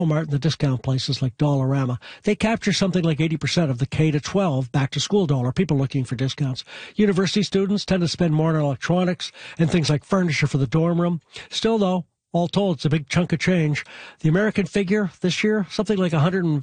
Walmart and the discount places like Dollarama, they capture something like 80% of the K-12 back-to-school dollar, people looking for discounts. University students tend to spend more on electronics and things like furniture for the dorm room. Still, though, all told, it's a big chunk of change. The American figure this year, something like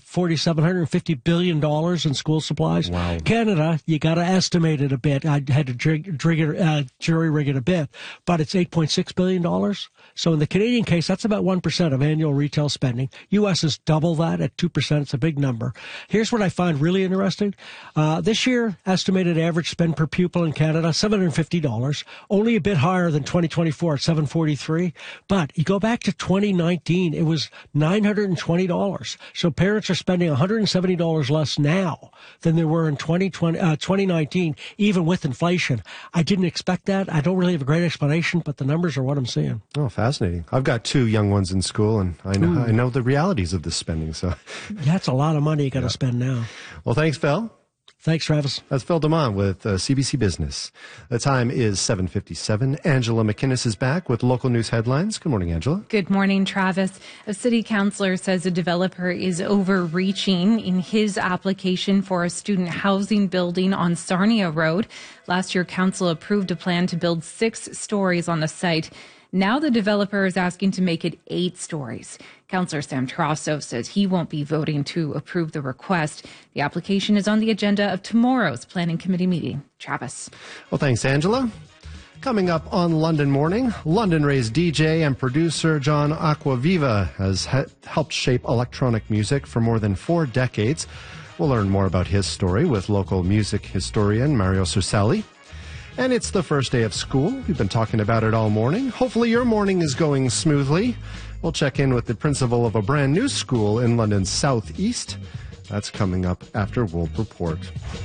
$150 billion in school supplies. Wow. Canada, you got to estimate it a bit. I had to jury rig it a bit, but it's $8.6 billion. So in the Canadian case, that's about 1% of annual retail spending. U.S. is double that at 2%. It's a big number. Here's what I find really interesting. This year, estimated average spend per pupil in Canada, $750, only a bit higher than 2024 at $743. But you go back to 2019, it was $920. So parents are spending $170 less now than they were in 2019, even with inflation. I didn't expect that. I don't really have a great explanation, but the numbers are what I'm seeing. Oh, fascinating. I've got 2 young ones in school, and I know the realities of this spending. So that's a lot of money you got to spend now. Well, thanks, Phil. Thanks, Travis. That's Phil DeMont with CBC Business. The time is 7:57. Angela McInnes is back with local news headlines. Good morning, Angela. Good morning, Travis. A city councillor says a developer is overreaching in his application for a student housing building on Sarnia Road. Last year, council approved a plan to build 6 stories on the site. Now the developer is asking to make it 8 stories. Councillor Sam Trasso says he won't be voting to approve the request. The application is on the agenda of tomorrow's Planning Committee meeting. Travis. Well, thanks, Angela. Coming up on London Morning, London-raised DJ and producer John Acquaviva has helped shape electronic music for more than 4 decades. We'll learn more about his story with local music historian Mario Cercelli. And it's the first day of school. We've been talking about it all morning. Hopefully your morning is going smoothly. We'll check in with the principal of a brand new school in London's southeast. That's coming up after World Report.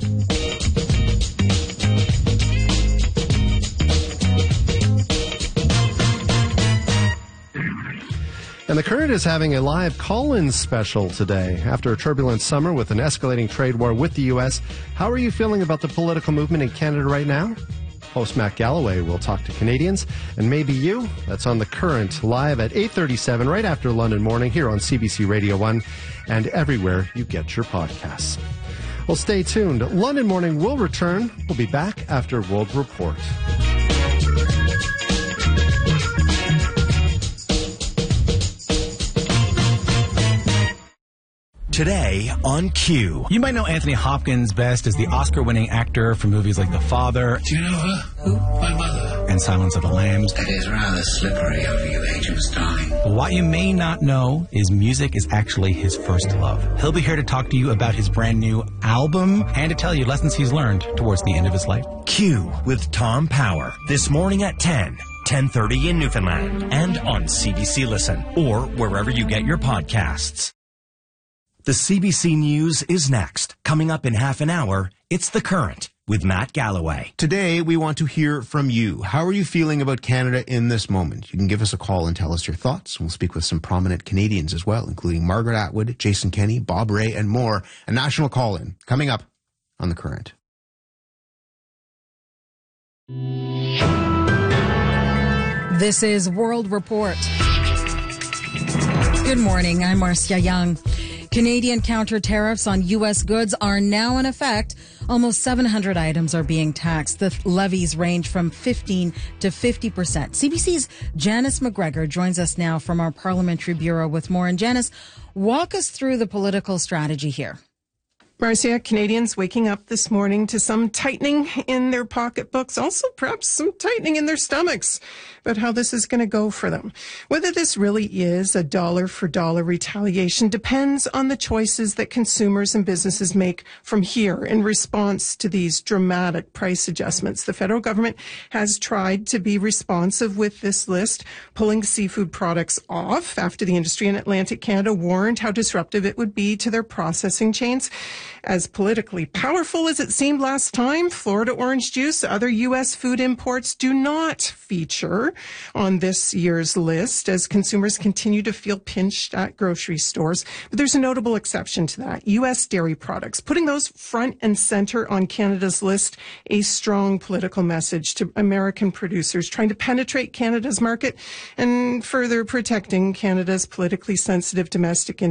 And the Current is having a live call-in special today. After a turbulent summer with an escalating trade war with the U.S., how are you feeling about the political movement in Canada right now? Host Matt Galloway will talk to Canadians, and maybe you. That's on The Current, live at 8:37, right after London Morning, here on CBC Radio 1, and everywhere you get your podcasts. Well, stay tuned. London Morning will return. We'll be back after World Report. Today on Q. You might know Anthony Hopkins best as the Oscar-winning actor for movies like The Father. Do you know her? Who? My mother. And Silence of the Lambs. It is rather slippery over you, Agent Starling. But what you may not know is music is actually his first love. He'll be here to talk to you about his brand new album and to tell you lessons he's learned towards the end of his life. Q with Tom Power. This morning at 10:30 in Newfoundland. And on CBC Listen or wherever you get your podcasts. The CBC News is next. Coming up in half an hour, it's The Current with Matt Galloway. Today, we want to hear from you. How are you feeling about Canada in this moment? You can give us a call and tell us your thoughts. We'll speak with some prominent Canadians as well, including Margaret Atwood, Jason Kenney, Bob Ray, and more. A national call-in coming up on The Current. This is World Report. Good morning. I'm Marcia Young. Canadian counter tariffs on U.S. goods are now in effect. Almost 700 items are being taxed. The levies range from 15 to 50%. CBC's Janice McGregor joins us now from our Parliamentary Bureau with more. And Janice, walk us through the political strategy here. Marcia, Canadians waking up this morning to some tightening in their pocketbooks, also perhaps some tightening in their stomachs about how this is going to go for them. Whether this really is a dollar-for-dollar retaliation depends on the choices that consumers and businesses make from here in response to these dramatic price adjustments. The federal government has tried to be responsive with this list, pulling seafood products off after the industry in Atlantic Canada warned how disruptive it would be to their processing chains. As politically powerful as it seemed last time, Florida orange juice, other U.S. food imports do not feature on this year's list as consumers continue to feel pinched at grocery stores. But there's a notable exception to that. U.S. dairy products, putting those front and center on Canada's list, a strong political message to American producers trying to penetrate Canada's market and further protecting Canada's politically sensitive domestic